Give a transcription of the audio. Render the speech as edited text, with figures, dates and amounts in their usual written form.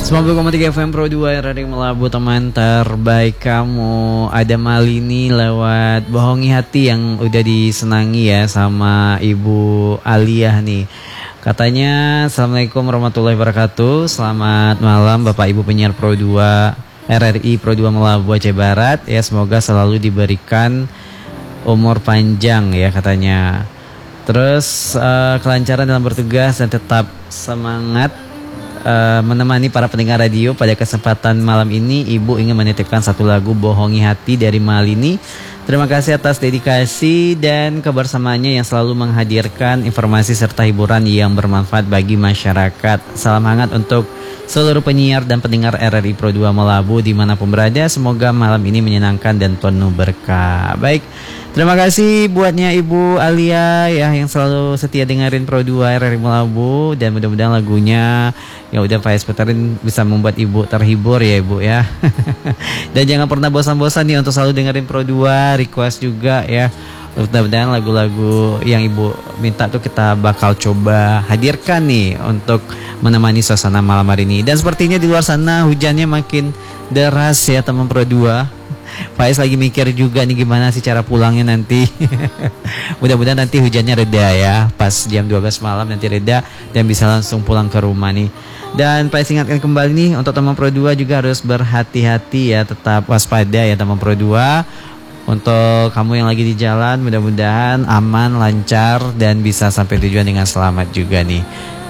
93 FM Pro 2 Radio Melabu, teman terbaik kamu. Ada Malini lewat Bohongi Hati yang udah disenangi ya sama Ibu Aliyah nih. Katanya Assalamualaikum warahmatullahi wabarakatuh. Selamat malam Bapak Ibu penyiar Pro 2 RRI Pro 2 Melabu Aceh Barat. Ya, semoga selalu diberikan umur panjang ya katanya. Terus kelancaran dalam bertugas dan tetap semangat menemani para pendengar radio. Pada kesempatan malam ini Ibu ingin menitipkan satu lagu Bohongi Hati dari Malini. Terima kasih atas dedikasi dan kebersamaannya yang selalu menghadirkan informasi serta hiburan yang bermanfaat bagi masyarakat. Salam hangat untuk seluruh penyiar dan pendengar RRI Pro 2 Melabu dimanapun berada. Semoga malam ini menyenangkan dan penuh berkah. Baik, terima kasih buatnya Ibu Alia ya yang selalu setia dengerin Pro 2 RRI Melabu. Dan mudah-mudahan lagunya yang udah Faiz puterin bisa membuat Ibu terhibur ya Ibu ya. Dan jangan pernah bosan-bosan nih untuk selalu dengerin Pro 2. Request juga ya. Mudah-mudahan lagu-lagu yang Ibu minta tuh kita bakal coba hadirkan nih untuk menemani suasana malam hari ini. Dan sepertinya di luar sana hujannya makin deras ya teman Pro 2. Faiz lagi mikir juga nih gimana sih cara pulangnya nanti. Mudah-mudahan nanti hujannya reda ya. Pas jam 12 malam nanti reda dan bisa langsung pulang ke rumah nih. Dan Faiz ingatkan kembali nih untuk teman Pro 2 juga harus berhati-hati ya. Tetap waspada ya teman Pro 2. Untuk kamu yang lagi di jalan, mudah-mudahan aman, lancar, dan bisa sampai tujuan dengan selamat juga nih.